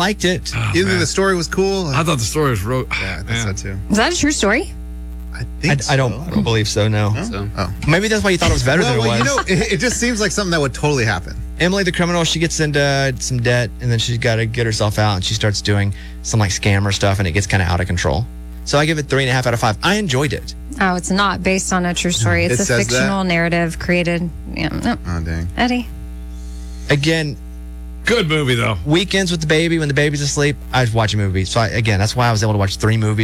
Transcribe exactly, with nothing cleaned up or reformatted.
liked it. Oh, Either man. the story was cool. I thought the story was ro- yeah, I man. think so too. Is that a true story? I I, think I don't. so. I don't believe so. No. So, Oh. Maybe that's why you thought it was better Well, than it well, was. you know, it, it just seems like something that would totally happen. Emily, the criminal, she gets into some debt, and then she's got to get herself out, and she starts doing some like scammer stuff, and it gets kind of out of control. So I give it three and a half out of five. I enjoyed it. Oh, it's not based on a true story. It's It a says fictional narrative created. Yeah, no. Oh, dang. Eddie. Again, good movie though. weekends with the baby, when the baby's asleep, I watch a movie. So I, again, that's why I was able to watch three movies